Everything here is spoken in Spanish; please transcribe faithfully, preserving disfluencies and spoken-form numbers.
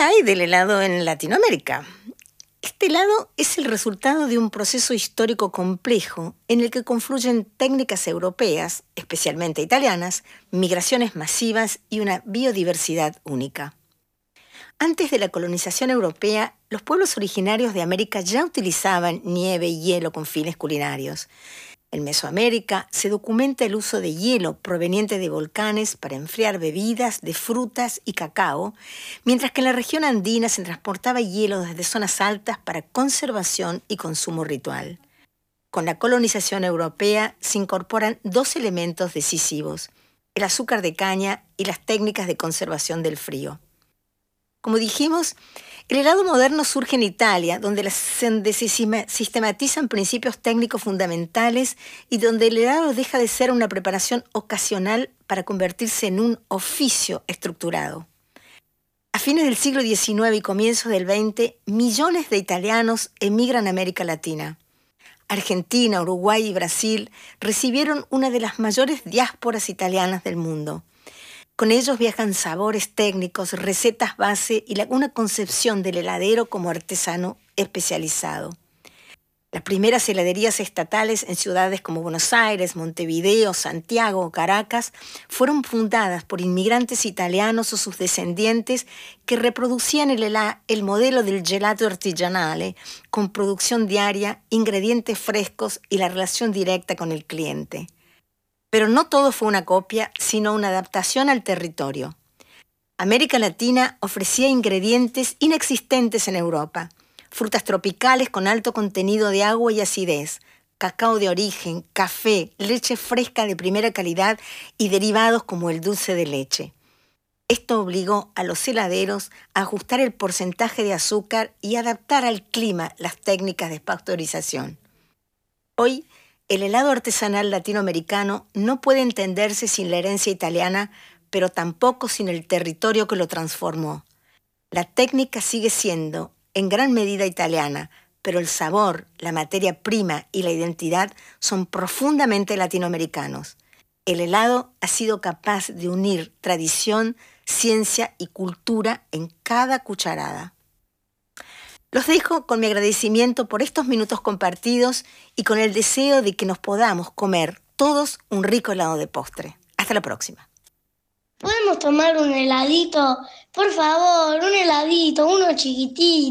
hay del helado en Latinoamérica? Este helado es el resultado de un proceso histórico complejo en el que confluyen técnicas europeas, especialmente italianas, migraciones masivas y una biodiversidad única. Antes de la colonización europea, los pueblos originarios de América ya utilizaban nieve y hielo con fines culinarios. En Mesoamérica se documenta el uso de hielo proveniente de volcanes para enfriar bebidas de frutas y cacao, mientras que en la región andina se transportaba hielo desde zonas altas para conservación y consumo ritual. Con la colonización europea se incorporan dos elementos decisivos: el azúcar de caña y las técnicas de conservación del frío. Como dijimos, el helado moderno surge en Italia, donde se sistematizan principios técnicos fundamentales y donde el helado deja de ser una preparación ocasional para convertirse en un oficio estructurado. A fines del siglo diecinueve y comienzos del veinte, millones de italianos emigran a América Latina. Argentina, Uruguay y Brasil recibieron una de las mayores diásporas italianas del mundo. Con ellos viajan sabores técnicos, recetas base y la, una concepción del heladero como artesano especializado. Las primeras heladerías estatales en ciudades como Buenos Aires, Montevideo, Santiago o Caracas fueron fundadas por inmigrantes italianos o sus descendientes que reproducían el, hela, el modelo del gelato artigianale con producción diaria, ingredientes frescos y la relación directa con el cliente. Pero no todo fue una copia, sino una adaptación al territorio. América Latina ofrecía ingredientes inexistentes en Europa: frutas tropicales con alto contenido de agua y acidez, cacao de origen, café, leche fresca de primera calidad y derivados como el dulce de leche. Esto obligó a los heladeros a ajustar el porcentaje de azúcar y adaptar al clima las técnicas de pasteurización. Hoy, el helado artesanal latinoamericano no puede entenderse sin la herencia italiana, pero tampoco sin el territorio que lo transformó. La técnica sigue siendo en gran medida italiana, pero el sabor, la materia prima y la identidad son profundamente latinoamericanos. El helado ha sido capaz de unir tradición, ciencia y cultura en cada cucharada. Los dejo con mi agradecimiento por estos minutos compartidos y con el deseo de que nos podamos comer todos un rico helado de postre. Hasta la próxima. ¿Podemos tomar un heladito? Por favor, un heladito, uno chiquitito.